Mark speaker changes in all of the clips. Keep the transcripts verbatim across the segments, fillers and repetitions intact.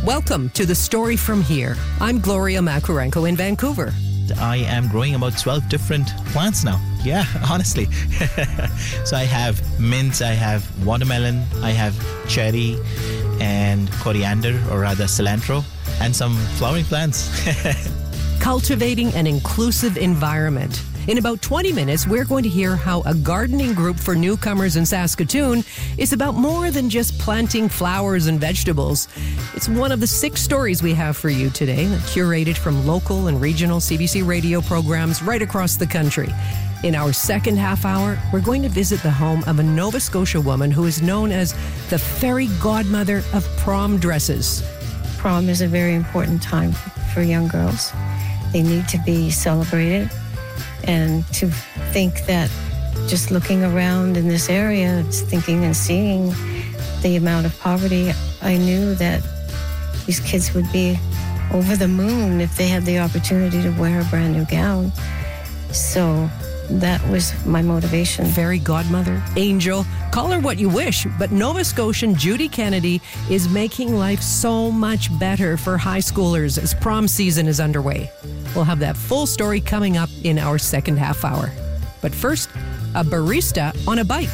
Speaker 1: Welcome to The Story From Here. I'm Gloria Makurenko in Vancouver.
Speaker 2: I am growing about twelve different plants now. Yeah, honestly. So I have mint, I have watermelon, I have cherry and coriander, or rather cilantro, and some flowering plants.
Speaker 1: Cultivating an inclusive environment. In about twenty minutes, we're going to hear how a gardening group for newcomers in Saskatoon is about more than just planting flowers and vegetables. It's one of the six stories we have for you today, curated from local and regional C B C radio programs right across the country. In our second half hour, we're going to visit the home of a Nova Scotia woman who is known as the fairy godmother of prom dresses.
Speaker 3: Prom is a very important time for young girls. They need to be celebrated. And to think that just looking around in this area, thinking and seeing the amount of poverty, I knew that these kids would be over the moon if they had the opportunity to wear a brand new gown. So that was my motivation.
Speaker 1: Fairy godmother, angel, call her what you wish, but Nova Scotian Judy Kennedy is making life so much better for high schoolers as prom season is underway. We'll have that full story coming up in our second half hour. But first, a barista on a bike.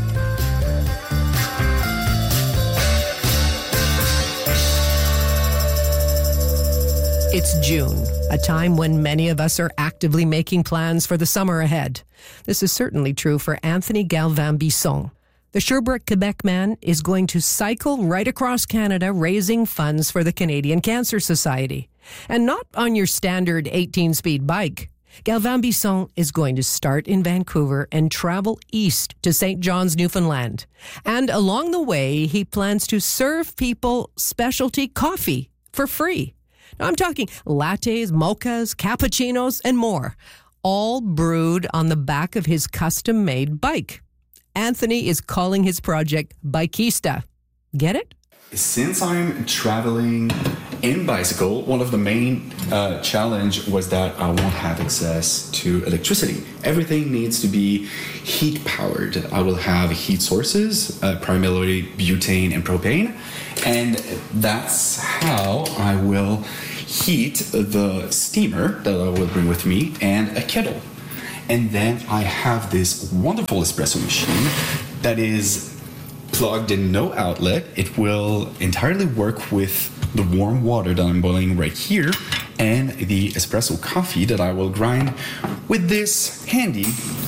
Speaker 1: It's June, a time when many of us are actively making plans for the summer ahead. This is certainly true for Anthony Galvin-Bisson. The Sherbrooke, Quebec man is going to cycle right across Canada raising funds for the Canadian Cancer Society. And not on your standard eighteen-speed bike. Galvin-Bisson is going to start in Vancouver and travel east to Saint John's, Newfoundland. And along the way, he plans to serve people specialty coffee for free. Now, I'm talking lattes, mochas, cappuccinos, and more, all brewed on the back of his custom-made bike. Anthony is calling his project Bikeista. Get it?
Speaker 4: Since I'm traveling in bicycle, one of the main uh, challenge was that I won't have access to electricity. Everything needs to be heat powered. I will have heat sources, uh, primarily butane and propane, and that's how I will heat the steamer that I will bring with me and a kettle. And then I have this wonderful espresso machine that is plugged in, no outlet. It will entirely work with the warm water that I'm boiling right here and the espresso coffee that I will grind with this handy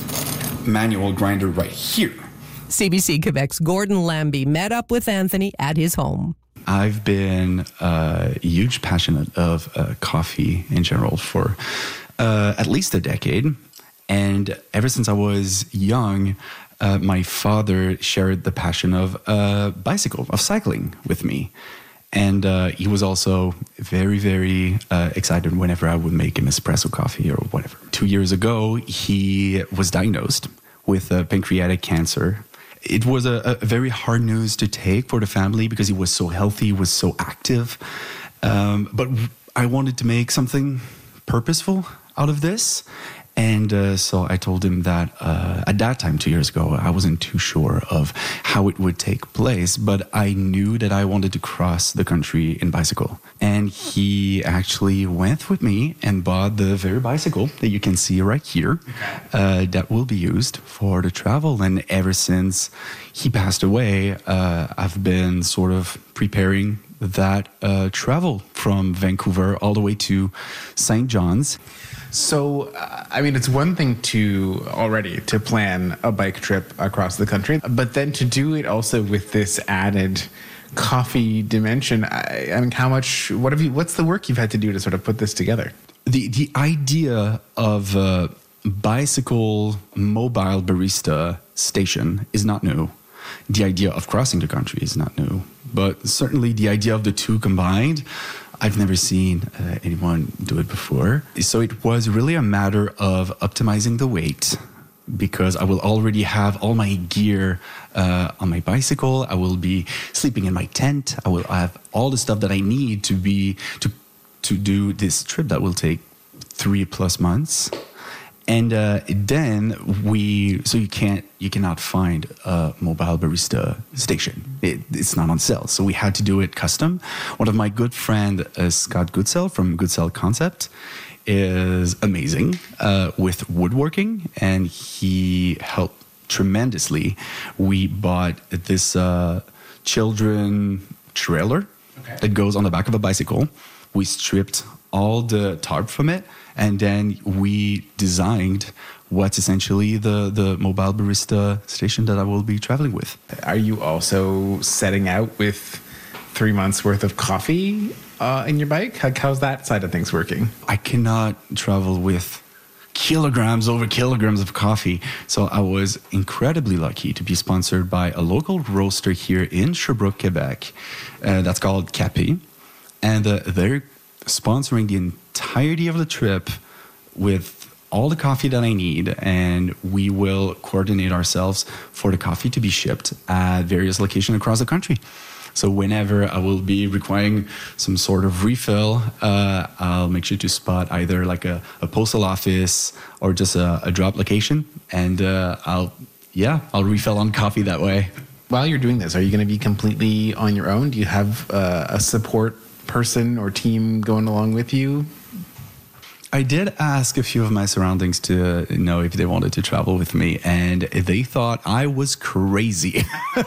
Speaker 4: manual grinder right here.
Speaker 1: C B C Quebec's Gordon Lambie met up with Anthony at his home.
Speaker 4: I've been a huge passionate of uh, coffee in general for uh, at least a decade. And ever since I was young, uh, my father shared the passion of uh, bicycle, of cycling with me. And uh, he was also very, very uh, excited whenever I would make him espresso coffee or whatever. Two years ago, he was diagnosed with uh, pancreatic cancer. It was a, a very hard news to take for the family because he was so healthy, he was so active. Um, but I wanted to make something purposeful out of this. And uh, so I told him that uh, at that time, two years ago, I wasn't too sure of how it would take place, but I knew that I wanted to cross the country in bicycle. And he actually went with me and bought the very bicycle that you can see right here uh, that will be used for the travel. And ever since he passed away, uh, I've been sort of preparing that uh, travel from Vancouver all the way to Saint John's.
Speaker 5: So, uh, I mean, it's one thing to already to plan a bike trip across the country, but then to do it also with this added coffee dimension. I, I mean, how much, what have you, what's the work you've had to do to sort of put this together?
Speaker 4: The, the idea of a bicycle mobile barista station is not new. The idea of crossing the country is not new, but certainly the idea of the two combined, I've never seen uh, anyone do it before. So it was really a matter of optimizing the weight because I will already have all my gear uh, on my bicycle. I will be sleeping in my tent. I will have all the stuff that I need to be to to do this trip that will take three plus months. And uh, then we, so you can't, you cannot find a mobile barista station. It, it's not on sale. So we had to do it custom. One of my good friend, uh, Scott Goodsell from Goodsell Concept, is amazing uh, with woodworking, and he helped tremendously. We bought this uh, children trailer okay. that goes on the back of a bicycle. We stripped all the tarp from it, and then we designed what's essentially the, the mobile barista station that I will be traveling with.
Speaker 5: Are you also setting out with three months worth of coffee uh, in your bike? How, how's that side of things working?
Speaker 4: I cannot travel with kilograms over kilograms of coffee. So I was incredibly lucky to be sponsored by a local roaster here in Sherbrooke, Quebec. Uh, that's called Capi. And uh, they're sponsoring the entirety of the trip with all the coffee that I need, and we will coordinate ourselves for the coffee to be shipped at various locations across the country. So whenever I will be requiring some sort of refill, uh, I'll make sure to spot either like a, a postal office or just a, a drop location, and uh, I'll, yeah, I'll refill on coffee that way.
Speaker 5: While you're doing this, are you going to be completely on your own? Do you have uh, a support person or team going along with you?
Speaker 4: I did ask a few of my surroundings to know if they wanted to travel with me, and they thought I was crazy.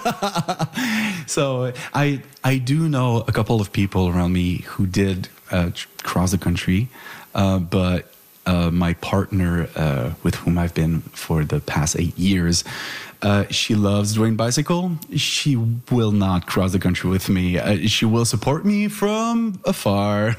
Speaker 4: So I I do know a couple of people around me who did uh, cross the country, uh, but uh, my partner, uh, with whom I've been for the past eight years, Uh, she loves doing bicycle. She will not cross the country with me. Uh, she will support me from afar.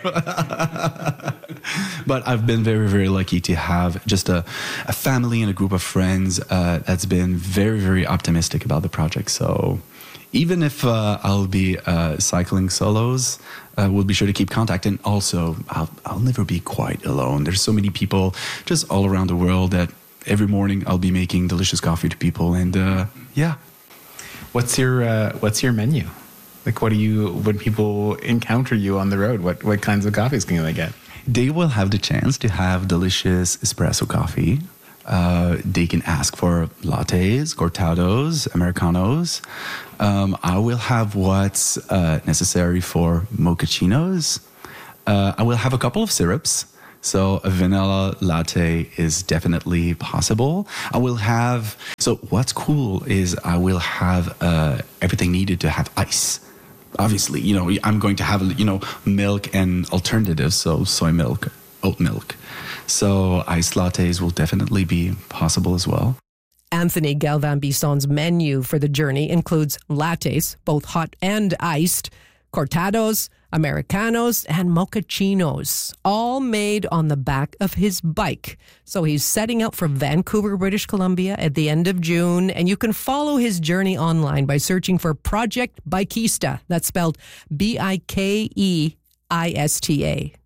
Speaker 4: But I've been very, very lucky to have just a, a family and a group of friends uh, that's been very, very optimistic about the project. So even if uh, I'll be uh, cycling solos, uh, we'll be sure to keep contact. And also, I'll, I'll never be quite alone. There's so many people just all around the world that every morning I'll be making delicious coffee to people, and uh, yeah.
Speaker 5: What's your uh, What's your menu? Like, what do you when people encounter you on the road? What what kinds of coffees can they get?
Speaker 4: They will have the chance to have delicious espresso coffee. Uh, they can ask for lattes, cortados, americanos. Um, I will have what's uh, necessary for mochachinos. Uh, I will have a couple of syrups. So a vanilla latte is definitely possible. I will have, so what's cool is I will have uh, everything needed to have ice. Obviously, you know, I'm going to have, you know, milk and alternatives, so soy milk, oat milk. So iced lattes will definitely be possible as well.
Speaker 1: Anthony Galvan-Bisson's menu for the journey includes lattes, both hot and iced, cortados, americanos, and mochachinos, all made on the back of his bike. So he's setting out for Vancouver, British Columbia at the end of June, and you can follow his journey online by searching for Project Bikeista. That's spelled B I K E I S T A.